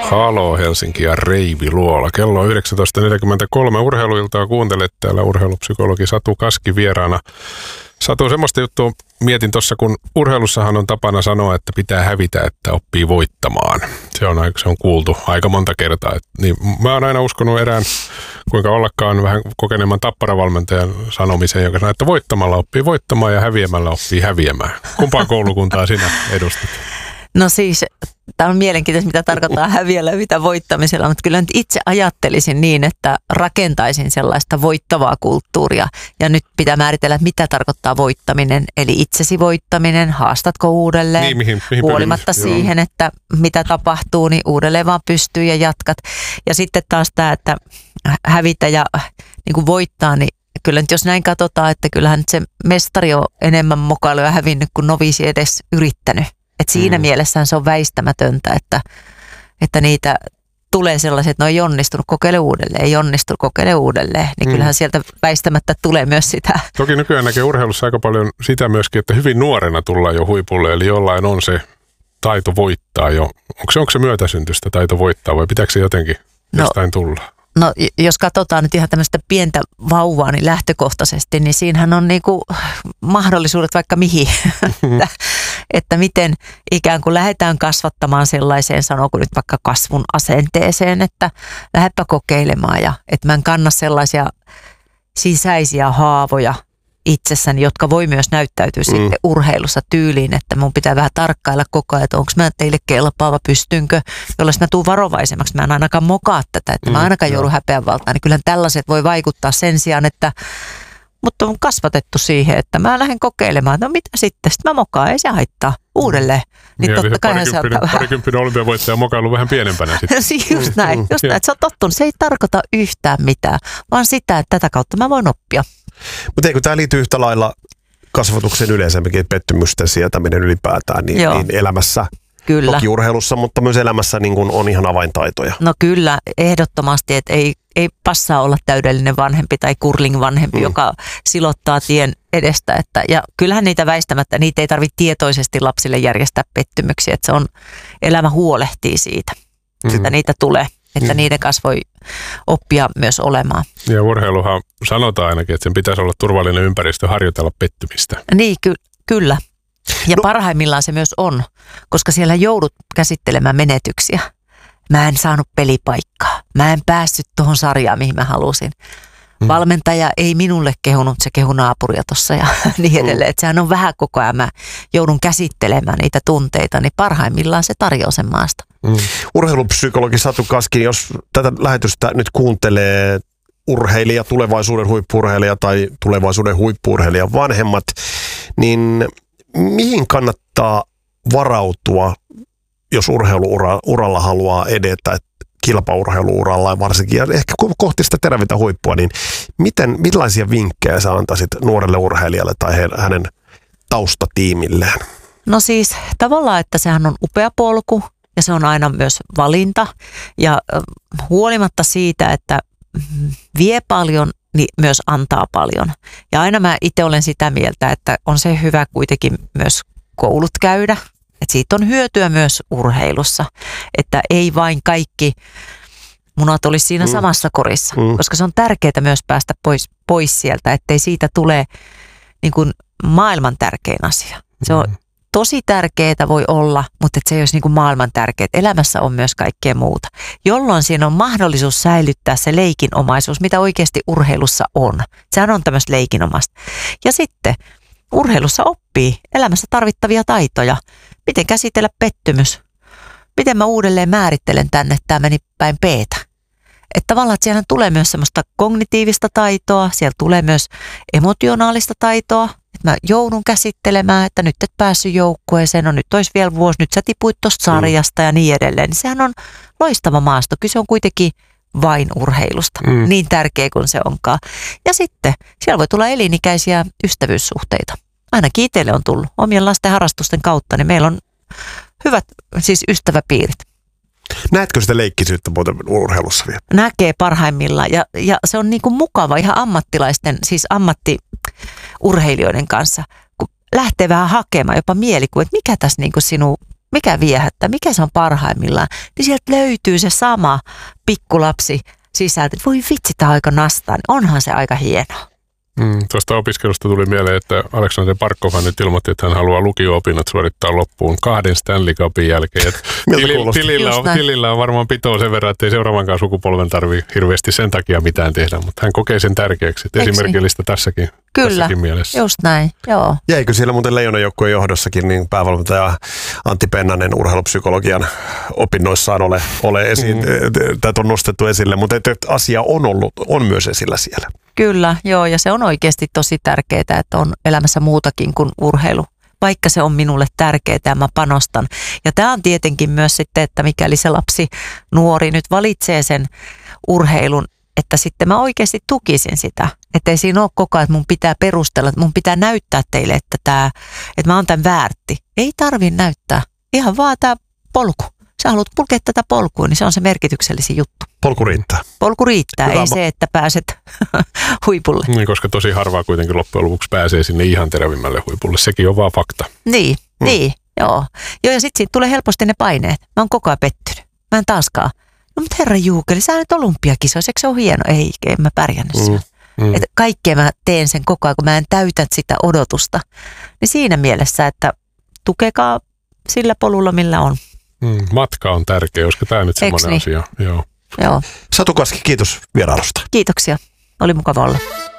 Halo Helsinki ja Reivi Luola. Kello on 19.43. Urheiluiltaa kuuntelet täällä urheilupsykologi Satu Kaski vieraana. Satu, semmoista juttua mietin tuossa, kun urheilussahan on tapana sanoa, että pitää hävitä, että oppii voittamaan. Se on kuultu aika monta kertaa. Niin mä oon aina uskonut erään, kuinka ollakaan vähän kokeneemman tapparavalmentajan sanomiseen, joka sanoo, että voittamalla oppii voittamaan ja häviämällä oppii häviämään. Kumpaa koulukuntaa sinä edustat? No siis, tämä on mielenkiintoista, mitä tarkoittaa häviällä ja mitä voittamisella, mutta kyllä nyt itse ajattelisin niin, että rakentaisin sellaista voittavaa kulttuuria. Ja nyt pitää määritellä, että mitä tarkoittaa voittaminen, eli itsesi voittaminen, haastatko uudelleen, niin, mihin huolimatta siihen, että mitä tapahtuu, niin uudelleen vaan pystyy ja jatkat. Ja sitten taas tämä, että hävitä ja niin kuin voittaa, niin kyllä nyt jos näin katsotaan, että kyllähän nyt se mestari on enemmän mokailuja hävinnyt kuin noviisi edes yrittänyt. Et siinä mielessään se on väistämätöntä, että niitä tulee sellaiset, että no ei onnistunut, kokeile uudelleen, ei onnistunut, kokeile uudelleen. Niin kyllähän sieltä väistämättä tulee myös sitä. Toki nykyään näkee urheilussa aika paljon sitä myöskin, että hyvin nuorena tullaan jo huipulle, eli jollain on se taito voittaa jo. Onko se myötäsyntystä taito voittaa vai pitääkö se jotenkin jostain tulla? No jos katsotaan nyt ihan tämmöistä pientä vauvaa niin lähtökohtaisesti, niin siinähän on niinku mahdollisuudet vaikka mihin. Että miten ikään kuin lähdetään kasvattamaan sellaiseen, sanooko nyt vaikka kasvun asenteeseen, että lähdepä kokeilemaan ja että mä en kanna sellaisia sisäisiä haavoja itsessäni, jotka voi myös näyttäytyä sitten urheilussa tyyliin, että mun pitää vähän tarkkailla koko ajan, että onko mä teille kelpaava, pystynkö, jolloin mä tuun varovaisemmaksi, mä en ainakaan mokaa tätä, että mä ainakaan joudun häpeän valtaan, niin kyllähän tällaiset voi vaikuttaa sen sijaan, että mutta on kasvatettu siihen, että mä lähden kokeilemaan, no mitä sitten mä mokaan, ei se haittaa uudelleen. Niin totta kai se on parikymppinen olympiavoittaja mokailu vähän pienempänä sitten. Just näin, että se on tottunut, se ei tarkoita yhtään mitään, vaan sitä, että tätä kautta mä voin oppia. Mutta eikö tämä liity yhtä lailla kasvatuksen yleensäkin, että pettymysten sietäminen ylipäätään niin elämässä, kyllä. Toki urheilussa, mutta myös elämässä niin kun on ihan avaintaitoja. No kyllä, ehdottomasti, että ei passaa olla täydellinen vanhempi tai curling-vanhempi, joka silottaa tien edestä. Ja kyllähän niitä väistämättä, niitä ei tarvitse tietoisesti lapsille järjestää pettymyksiä, että se on, elämä huolehtii siitä, että niitä tulee. Että niiden kanssa voi oppia myös olemaan. Ja urheiluhan sanotaan ainakin, että sen pitäisi olla turvallinen ympäristö harjoitella pettymistä. Niin, kyllä. Ja parhaimmillaan se myös on, koska siellä joudut käsittelemään menetyksiä. Mä en saanut pelipaikkaa. Mä en päässyt tuohon sarjaan, mihin mä halusin. Valmentaja ei minulle kehunut, se kehui naapuria tuossa ja niin edelleen. Että sehän on vähän koko ajan, mä joudun käsittelemään niitä tunteita, niin parhaimmillaan se tarjoaa sen maasta. Urheilupsykologi Satu Kaski, jos tätä lähetystä nyt kuuntelee urheilija, tulevaisuuden huippu-urheilija tai tulevaisuuden huippu-urheilijan vanhemmat, niin mihin kannattaa varautua, jos urheiluuralla haluaa edetä, kilpaurheiluuralla varsinkin, ja ehkä kohti sitä terävintä huippua, niin millaisia vinkkejä sä antaisit nuorelle urheilijalle tai hänen taustatiimilleen? No siis tavallaan, että sehän on upea polku ja se on aina myös valinta ja huolimatta siitä, että vie paljon, niin myös antaa paljon. Ja aina mä itse olen sitä mieltä, että on se hyvä kuitenkin myös koulut käydä. Että siitä on hyötyä myös urheilussa, että ei vain kaikki munat olisi siinä samassa korissa, koska se on tärkeää myös päästä pois sieltä, ettei siitä tule niin kuin maailman tärkein asia. Se on tosi tärkeää voi olla, mutta se ei olisi niin kuin maailman tärkeää. Elämässä on myös kaikkea muuta, jolloin siinä on mahdollisuus säilyttää se leikinomaisuus, mitä oikeasti urheilussa on. Sehän on tämmöistä leikinomasta. Ja sitten urheilussa oppii elämässä tarvittavia taitoja. Miten käsitellä pettymys? Miten mä uudelleen määrittelen tänne, että tämä meni päin P:tä? Että tavallaan, että siellä tulee myös semmoista kognitiivista taitoa, siellä tulee myös emotionaalista taitoa, että mä joudun käsittelemään, että nyt et päässyt joukkueeseen, no nyt olisi vielä vuosi, nyt sä tipuit tuosta sarjasta ja niin edelleen. Sehän on loistava maasto, kyse on kuitenkin vain urheilusta, niin tärkeä kuin se onkaan. Ja sitten siellä voi tulla elinikäisiä ystävyyssuhteita. Ainakin itselle on tullut omien lasten harrastusten kautta, niin meillä on hyvät siis ystäväpiirit. Näetkö sitä leikkisyyttä muuten urheilussa vielä? Näkee parhaimmillaan ja se on niin kuin mukava ihan ammattilaisten, siis ammattiurheilijoiden kanssa, kun lähtee vähän hakemaan jopa mielikuva, että mikä tässä niin kuin sinun mikä viehättää, mikä se on parhaimmillaan, niin sieltä löytyy se sama pikkulapsi sisältä. Voi vitsi, tämä aika nastaa, niin onhan se aika hienoa. Tuosta opiskelusta tuli mieleen, että Aleksander Barkov nyt ilmoitti, että hän haluaa lukio-opinnot suorittaa loppuun 2 Stanley Cupin jälkeen. Tilillä on varmaan pitoa sen verran, että ei seuraavankaan sukupolven tarvitse hirveästi sen takia mitään tehdä, mutta hän kokee sen tärkeäksi. Esimerkillistä tässäkin mielessä. Just näin, joo. Jäikö siellä muuten Leijonan joukkueen johdossakin niin päävalmentaja Antti Pennanen urheilupsykologian opinnoissaan ole esiin, tätä on nostettu esille, mutta asia on myös esillä siellä. Kyllä, joo, ja se on oikeasti tosi tärkeää, että on elämässä muutakin kuin urheilu, vaikka se on minulle tärkeää ja mä panostan. Ja tämä on tietenkin myös sitten, että mikäli se lapsi, nuori nyt valitsee sen urheilun, että sitten mä oikeasti tukisin sitä. Että ei siinä ole koko ajan, että mun pitää perustella, että mun pitää näyttää teille, että mä oon tämän väärti. Ei tarvitse näyttää, ihan vaan tämä polku. Sä haluat kulkea tätä polkua, niin se on se merkityksellisin juttu. Polku riittää. Polku riittää, hyvä. Ei se, että pääset huipulle. Niin, koska tosi harvaa kuitenkin loppujen lopuksi pääsee sinne ihan terävimmälle huipulle. Sekin on vaan fakta. Niin, joo. Joo, ja sitten siitä tulee helposti ne paineet. Mä oon koko ajan pettynyt. Mä en taaskaan. No mutta herra Juukeli, sä nyt olympiakisoissa, eikö se ole hieno? Ei, en mä pärjännyt siellä. Että kaikkea mä teen sen koko ajan, kun mä en täytä sitä odotusta. Niin siinä mielessä, että tukekaa sillä polulla, millä on. Matka on tärkeä, koska tämä nyt semmoinen asia. Joo. Satu Kaski, kiitos vierailusta. Kiitoksia. Oli mukava olla.